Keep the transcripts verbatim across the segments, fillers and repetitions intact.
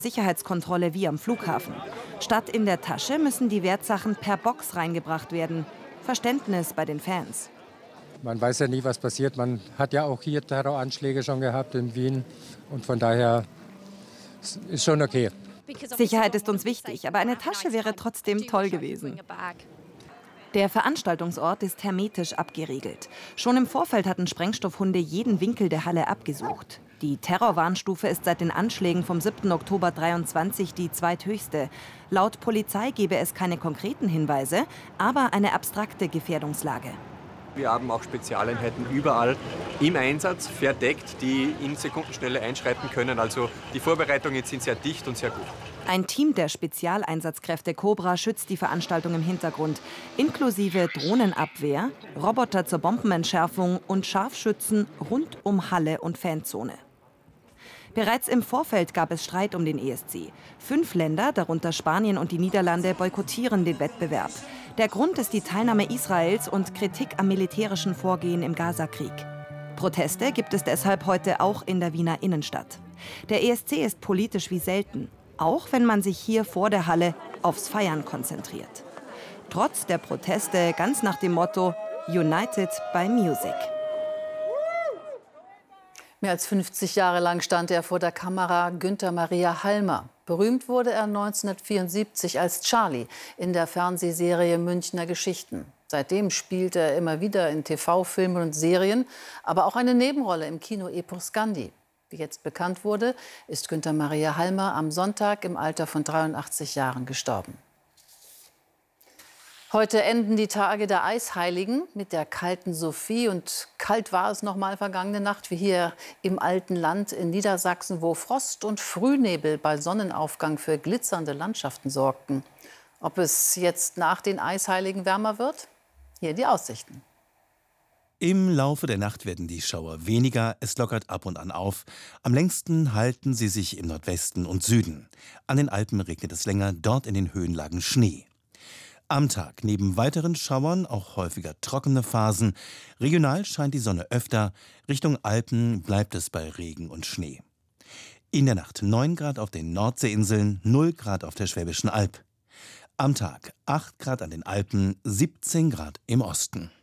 Sicherheitskontrolle wie am Flughafen. Statt in der Tasche müssen die Wertsachen per Box reingebracht werden. Verständnis bei den Fans. Man weiß ja nie, was passiert. Man hat ja auch hier Terroranschläge schon gehabt in Wien. Und von daher ist schon okay. Sicherheit ist uns wichtig, aber eine Tasche wäre trotzdem toll gewesen. Der Veranstaltungsort ist hermetisch abgeriegelt. Schon im Vorfeld hatten Sprengstoffhunde jeden Winkel der Halle abgesucht. Die Terrorwarnstufe ist seit den Anschlägen vom siebten Oktober dreiundzwanzig die zweithöchste. Laut Polizei gebe es keine konkreten Hinweise, aber eine abstrakte Gefährdungslage. Wir haben auch Spezialeinheiten überall im Einsatz, verdeckt, die in Sekundenschnelle einschreiten können. Also die Vorbereitungen sind sehr dicht und sehr gut. Ein Team der Spezialeinsatzkräfte Cobra schützt die Veranstaltung im Hintergrund, inklusive Drohnenabwehr, Roboter zur Bombenentschärfung und Scharfschützen rund um Halle und Fanzone. Bereits im Vorfeld gab es Streit um den E S C. Fünf Länder, darunter Spanien und die Niederlande, boykottieren den Wettbewerb. Der Grund ist die Teilnahme Israels und Kritik am militärischen Vorgehen im Gazakrieg. Proteste gibt es deshalb heute auch in der Wiener Innenstadt. Der E S C ist politisch wie selten, auch wenn man sich hier vor der Halle aufs Feiern konzentriert. Trotz der Proteste ganz nach dem Motto United by Music. Mehr als fünfzig Jahre lang stand er vor der Kamera, Günther Maria Halmer. Berühmt wurde er neunzehnhundertvierundsiebzig als Charlie in der Fernsehserie Münchner Geschichten. Seitdem spielte er immer wieder in T V-Filmen und Serien, aber auch eine Nebenrolle im Kinoepos Gandhi. Wie jetzt bekannt wurde, ist Günther Maria Halmer am Sonntag im Alter von dreiundachtzig Jahren gestorben. Heute enden die Tage der Eisheiligen mit der kalten Sophie. Und kalt war es noch mal vergangene Nacht, wie hier im alten Land in Niedersachsen, wo Frost und Frühnebel bei Sonnenaufgang für glitzernde Landschaften sorgten. Ob es jetzt nach den Eisheiligen wärmer wird? Hier die Aussichten. Im Laufe der Nacht werden die Schauer weniger, es lockert ab und an auf. Am längsten halten sie sich im Nordwesten und Süden. An den Alpen regnet es länger, dort in den Höhenlagen Schnee. Am Tag neben weiteren Schauern auch häufiger trockene Phasen. Regional scheint die Sonne öfter, Richtung Alpen bleibt es bei Regen und Schnee. In der Nacht neun Grad auf den Nordseeinseln, null Grad auf der Schwäbischen Alb. Am Tag acht Grad an den Alpen, siebzehn Grad im Osten.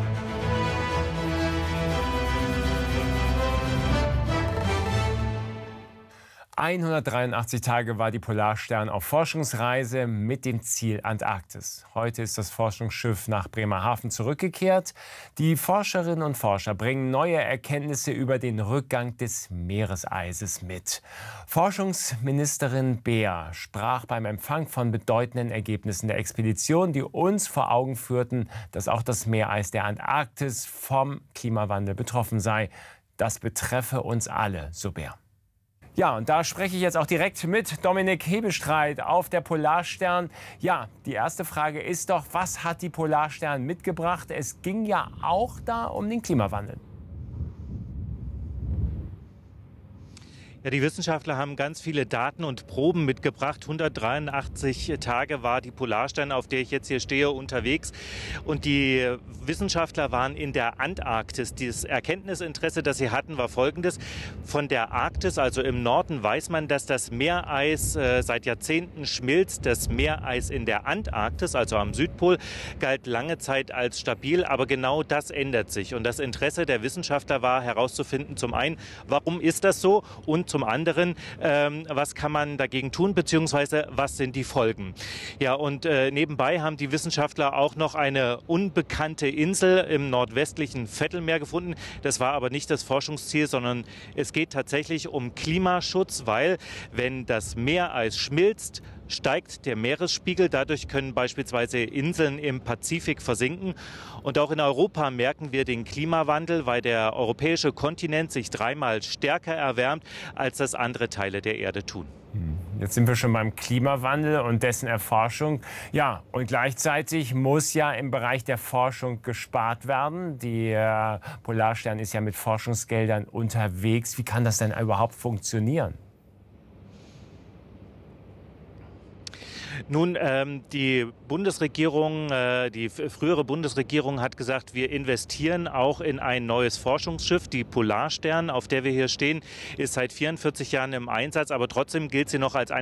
hundertdreiundachtzig Tage war die Polarstern auf Forschungsreise mit dem Ziel Antarktis. Heute ist das Forschungsschiff nach Bremerhaven zurückgekehrt. Die Forscherinnen und Forscher bringen neue Erkenntnisse über den Rückgang des Meereseises mit. Forschungsministerin Beer sprach beim Empfang von bedeutenden Ergebnissen der Expedition, die uns vor Augen führten, dass auch das Meereis der Antarktis vom Klimawandel betroffen sei. Das betreffe uns alle, so Beer. Ja, und da spreche ich jetzt auch direkt mit Dominik Hebestreit auf der Polarstern. Ja, die erste Frage ist doch, was hat die Polarstern mitgebracht? Es ging ja auch da um den Klimawandel. Ja, die Wissenschaftler haben ganz viele Daten und Proben mitgebracht. hundertdreiundachtzig Tage war die Polarstern, auf der ich jetzt hier stehe, unterwegs. Und die Wissenschaftler waren in der Antarktis. Das Erkenntnisinteresse, das sie hatten, war folgendes. Von der Arktis, also im Norden, weiß man, dass das Meereis äh, seit Jahrzehnten schmilzt. Das Meereis in der Antarktis, also am Südpol, galt lange Zeit als stabil. Aber genau das ändert sich. Und das Interesse der Wissenschaftler war herauszufinden, zum einen, warum ist das so? Und zum anderen, ähm, was kann man dagegen tun, beziehungsweise was sind die Folgen? Ja, und äh, nebenbei haben die Wissenschaftler auch noch eine unbekannte Insel im nordwestlichen Vettelmeer gefunden. Das war aber nicht das Forschungsziel, sondern es geht tatsächlich um Klimaschutz, weil wenn das Meereis schmilzt, steigt der Meeresspiegel. Dadurch können beispielsweise Inseln im Pazifik versinken. Und auch in Europa merken wir den Klimawandel, weil der europäische Kontinent sich dreimal stärker erwärmt, als das andere Teile der Erde tun. Jetzt sind wir schon beim Klimawandel und dessen Erforschung. Ja, und gleichzeitig muss ja im Bereich der Forschung gespart werden. Die äh, Polarstern ist ja mit Forschungsgeldern unterwegs. Wie kann das denn überhaupt funktionieren? Nun, ähm, die Bundesregierung, äh, die frühere Bundesregierung hat gesagt, wir investieren auch in ein neues Forschungsschiff. Die Polarstern, auf der wir hier stehen, ist seit vierundvierzig Jahren im Einsatz, aber trotzdem gilt sie noch als ein